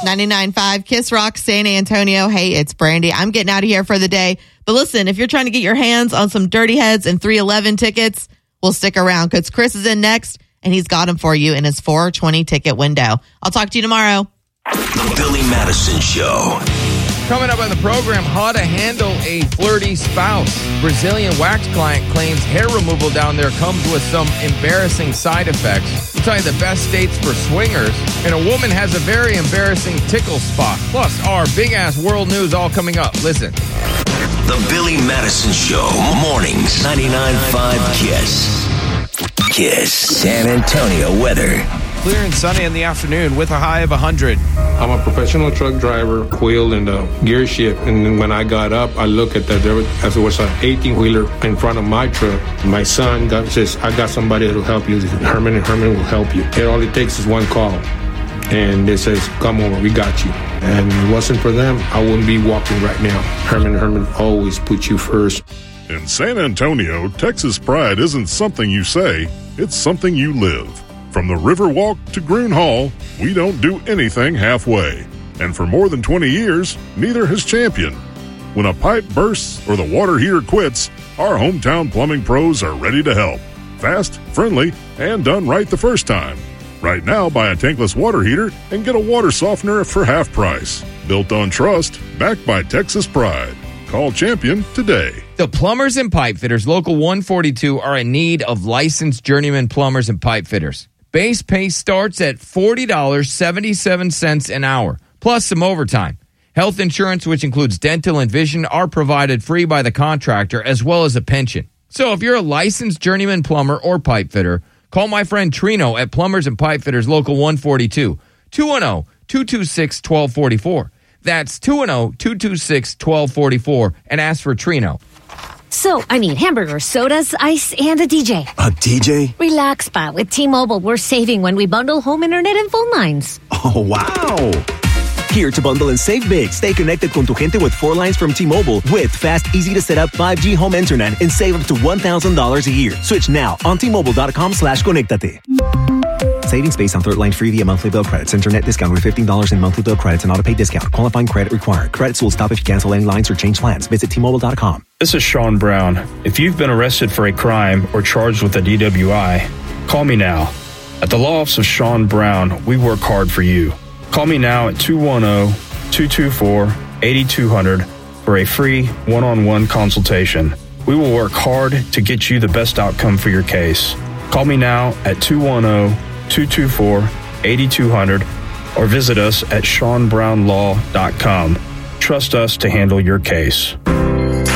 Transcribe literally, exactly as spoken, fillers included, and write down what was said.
ninety-nine point five Kiss Rock, San Antonio. Hey, it's Brandy. I'm getting out of here for the day. But listen, if you're trying to get your hands on some Dirty Heads and three eleven tickets, we'll stick around because Chris is in next, and he's got them for you in his four twenty ticket window. I'll talk to you tomorrow. The Billy Madison Show. Coming up on the program, how to handle a flirty spouse. Brazilian wax client claims hair removal down there comes with some embarrassing side effects. We'll tell you the best states for swingers. And a woman has a very embarrassing tickle spot. Plus, our big-ass world news all coming up. Listen. The Billy Madison Show. Mornings, ninety-nine point five Kiss. Kiss. San Antonio weather. Clear and sunny in the afternoon with a high of one hundred. I'm a professional truck driver, wheel in the gear shift. And then when I got up, I looked at that. There was, as there was an eighteen-wheeler in front of my truck. My son got, says, I got somebody that will help you. Herman and Herman will help you. And all it takes is one call. And it says, come over, we got you. And if it wasn't for them, I wouldn't be walking right now. Herman and Herman always put you first. In San Antonio, Texas pride isn't something you say, it's something you live. From the Riverwalk to Groon Hall, we don't do anything halfway. And for more than twenty years, neither has Champion. When a pipe bursts or the water heater quits, our hometown plumbing pros are ready to help. Fast, friendly, and done right the first time. Right now, buy a tankless water heater and get a water softener for half price. Built on trust, backed by Texas pride. Call Champion today. The Plumbers and Pipe Fitters Local one forty-two are in need of licensed journeyman plumbers and pipe fitters. Base pay starts at forty dollars and seventy-seven cents an hour, plus some overtime. Health insurance, which includes dental and vision, are provided free by the contractor, as well as a pension. So if you're a licensed journeyman plumber or pipe fitter, call my friend Trino at Plumbers and Pipe Fitters Local one forty-two, two one zero, two two six, one two four four. That's two one zero, two two six, one two four four, and ask for Trino. So, I need hamburgers, sodas, ice, and a D J. A D J? Relax, Pa. With T-Mobile, we're saving when we bundle home internet and phone lines. Oh, wow. Here to bundle and save big. Stay connected con tu gente with four lines from T-Mobile with fast, easy-to-set-up five G home internet and save up to one thousand dollars a year. Switch now on T-Mobile.com slash conectate. Savings based on third line free via monthly bill credits. Internet discount with fifteen dollars in monthly bill credits and auto pay discount. Qualifying credit required. Credits will stop if you cancel any lines or change plans. Visit T Mobile dot com. This is Sean Brown. If you've been arrested for a crime or charged with a D W I, call me now. At the law office of Sean Brown, we work hard for you. Call me now at two one zero, two two four, eight two zero zero for a free one-on-one consultation. We will work hard to get you the best outcome for your case. Call me now at two one zero, two two four, eight two zero zero or visit us at sean brown law dot com. Trust us to handle your case.